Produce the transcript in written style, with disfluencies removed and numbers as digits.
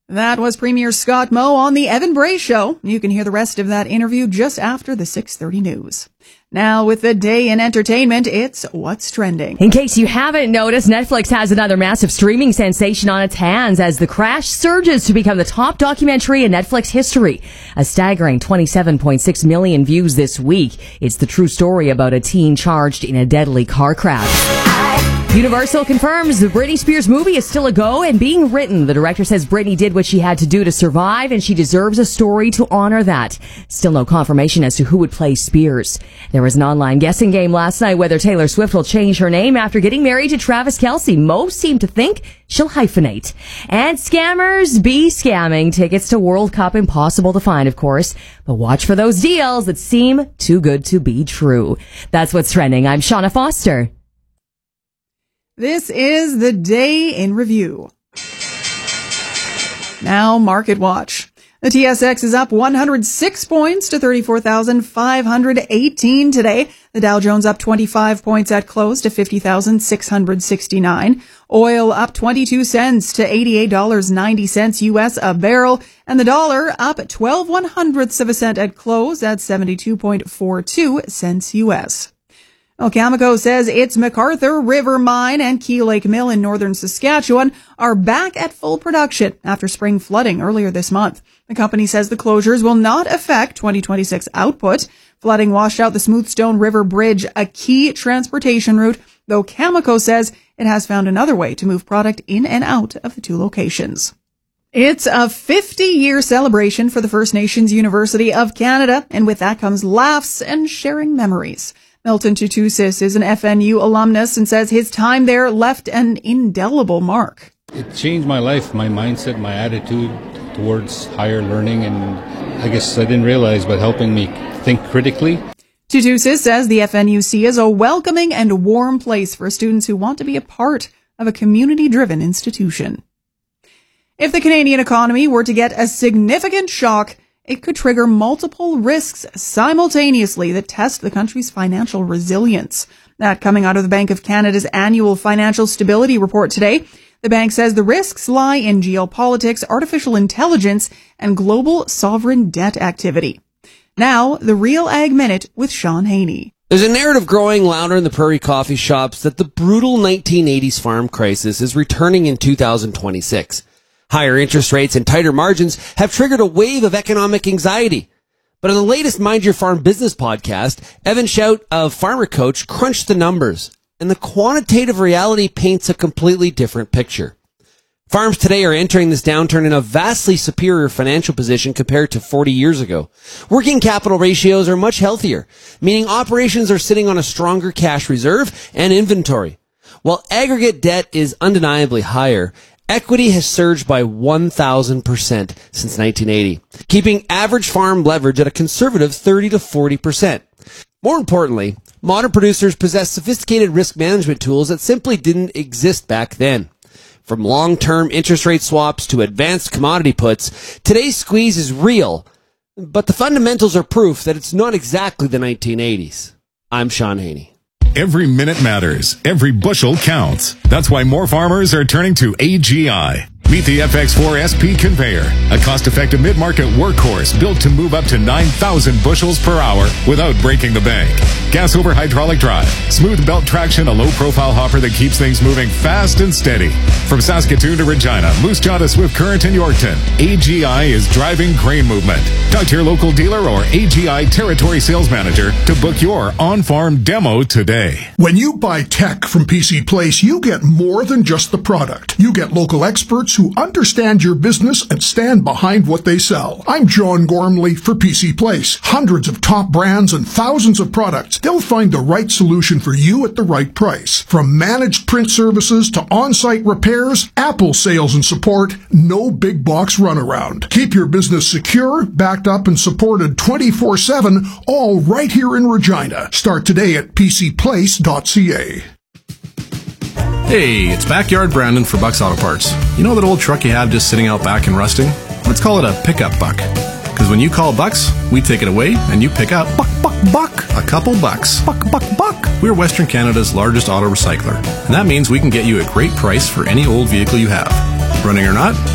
That was Premier Scott Moe on The Evan Bray Show. You can hear the rest of that interview just after the 6:30 news. Now, with the day in entertainment, it's What's Trending. In case you haven't noticed, Netflix has another massive streaming sensation on its hands as The Crash surges to become the top documentary in Netflix history. A staggering 27.6 million views this week. It's the true story about a teen charged in a deadly car crash. Universal confirms the Britney Spears movie is still a go and being written. The director says Britney did what she had to do to survive and she deserves a story to honor that. Still no confirmation as to who would play Spears. There was an online guessing game last night whether Taylor Swift will change her name after getting married to Travis Kelce. Most seem to think she'll hyphenate. And scammers be scamming. Tickets to World Cup impossible to find, of course. But watch for those deals that seem too good to be true. That's what's trending. I'm Shauna Foster. This is the day in review. Now, Market Watch. The TSX is up 106 points to 34,518 today. The Dow Jones up 25 points at close to 50,669. Oil up 22 cents to $88.90 U.S. a barrel. And the dollar up 12/100ths of a cent at close at 72.42 cents U.S. Well, Cameco says its McArthur River Mine and Key Lake Mill in northern Saskatchewan are back at full production after spring flooding earlier this month. The company says the closures will not affect 2026 output. Flooding washed out the Smoothstone River Bridge, a key transportation route, though Cameco says it has found another way to move product in and out of the two locations. It's a 50-year celebration for the First Nations University of Canada, and with that comes laughs and sharing memories. Milton Tutusis is an FNU alumnus and says his time there left an indelible mark. It changed my life, my mindset, my attitude towards higher learning, and I guess I didn't realize, but helping me think critically. Tutusis says the FNUC is a welcoming and warm place for students who want to be a part of a community-driven institution. If the Canadian economy were to get a significant shock, it could trigger multiple risks simultaneously that test the country's financial resilience. That coming out of the Bank of Canada's annual financial stability report today. The bank says the risks lie in geopolitics, artificial intelligence, and global sovereign debt activity. Now, the Real Ag Minute with Sean Haney. There's a narrative growing louder in the prairie coffee shops that the brutal 1980s farm crisis is returning in 2026. Higher interest rates and tighter margins have triggered a wave of economic anxiety. But in the latest Mind Your Farm Business podcast, Evan Shout of Farmer Coach crunched the numbers, and the quantitative reality paints a completely different picture. Farms today are entering this downturn in a vastly superior financial position compared to 40 years ago. Working capital ratios are much healthier, meaning operations are sitting on a stronger cash reserve and inventory. While aggregate debt is undeniably higher, equity has surged by 1,000% since 1980, keeping average farm leverage at a conservative 30 to 40%. More importantly, modern producers possess sophisticated risk management tools that simply didn't exist back then. From long-term interest rate swaps to advanced commodity puts, today's squeeze is real, but the fundamentals are proof that it's not exactly the 1980s. I'm Sean Haney. Every minute matters. Every bushel counts. That's why more farmers are turning to AGI. Meet the FX4 SP conveyor, a cost-effective mid-market workhorse built to move up to 9,000 bushels per hour without breaking the bank. Gas over hydraulic drive, smooth belt traction, a low-profile hopper that keeps things moving fast and steady. From Saskatoon to Regina, Moose Jaw to Swift Current and Yorkton, AGI is driving grain movement. Talk to your local dealer or AGI territory sales manager to book your on-farm demo today. When you buy tech from PC Place, you get more than just the product. You get local experts who understand your business and stand behind what they sell. I'm John Gormley for PC Place. Hundreds of top brands and thousands of products. They'll find the right solution for you at the right price. From managed print services to on-site repairs, Apple sales and support, no big box runaround. Keep your business secure, backed up, and supported 24/7, all right here in Regina. Start today at pcplace.ca. Hey, it's Backyard Brandon for Buck's Auto Parts. You know that old truck you have just sitting out back and rusting? Let's call it a pickup buck. Because when you call Bucks, we take it away and you pick up buck, a couple bucks. Buck. We're Western Canada's largest auto recycler. And that means we can get you a great price for any old vehicle you have. Running or not,